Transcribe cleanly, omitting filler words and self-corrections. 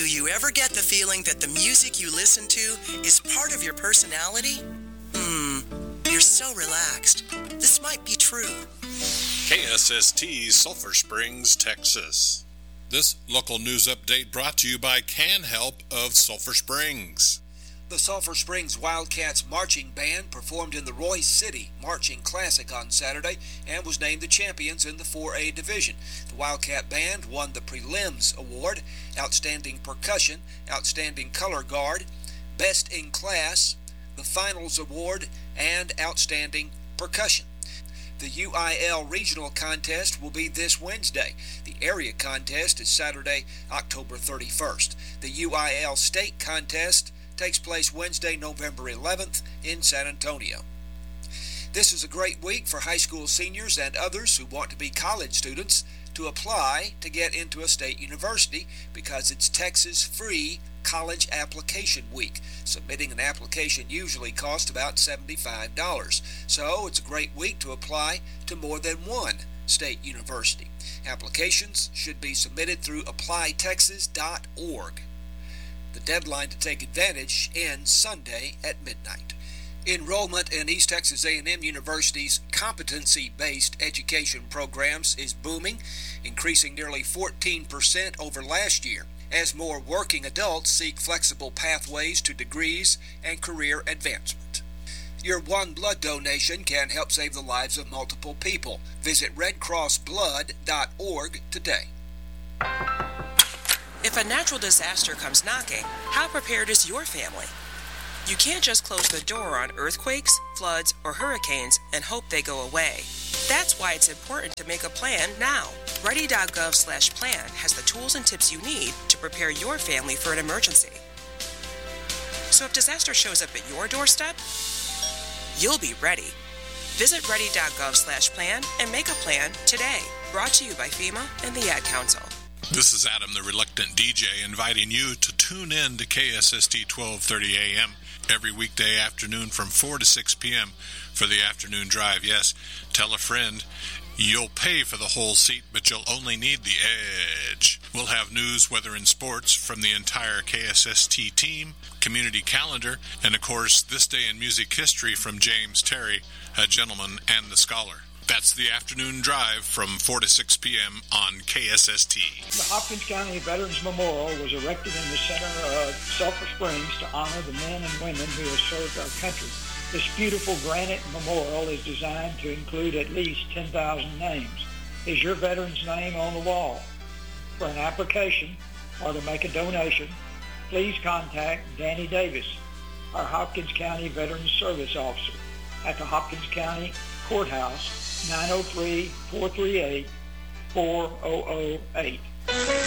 you ever get the feeling that the music you listen to is part of your personality? You're so relaxed. This might be true. KSST, Sulphur Springs, Texas. This local news update brought to you by Can Help of Sulphur Springs. The Sulphur Springs Wildcats Marching Band performed in the Royce City Marching Classic on Saturday and was named the champions in the 4A division. The Wildcat Band won the Prelims Award, Outstanding Percussion, Outstanding Color Guard, Best in Class, the Finals Award, and Outstanding Percussion. The UIL Regional Contest will be this Wednesday. The Area Contest is Saturday, October 31st. The UIL State Contest takes place Wednesday, November 11th in San Antonio. This is a great week for high school seniors and others who want to be college students to apply to get into a state university because it's Texas free College Application Week. Submitting an application usually costs about $75. So it's a great week to apply to more than one state university. Applications should be submitted through applytexas.org. The deadline to take advantage ends Sunday at midnight. Enrollment in East Texas A&M University's competency-based education programs is booming, increasing nearly 14% over last year, as more working adults seek flexible pathways to degrees and career advancement. Your one blood donation can help save the lives of multiple people. Visit redcrossblood.org today. If a natural disaster comes knocking, how prepared is your family? You can't just close the door on earthquakes, floods, or hurricanes and hope they go away. That's why it's important to make a plan now. Ready.gov/plan has the tools and tips you need to prepare your family for an emergency. So if disaster shows up at your doorstep, you'll be ready. Visit ready.gov/plan and make a plan today. Brought to you by FEMA and the Ad Council. This is Adam the Reluctant DJ inviting you to tune in to KSST 1230 AM every weekday afternoon from 4 to 6 p.m. for the afternoon drive. Yes, tell a friend. You'll pay for the whole seat, but you'll only need the edge. We'll have news, weather, and sports from the entire KSST team, community calendar, and of course, This Day in Music History from James Terry, a gentleman and the scholar. That's the afternoon drive from 4 to 6 p.m. on KSST. The Hopkins County Veterans Memorial was erected in the center of Sulphur Springs to honor the men and women who have served our country. This beautiful granite memorial is designed to include at least 10,000 names. Is your veteran's name on the wall? For an application or to make a donation, please contact Danny Davis, our Hopkins County Veterans Service Officer, at the Hopkins County Courthouse, 903-438-4008.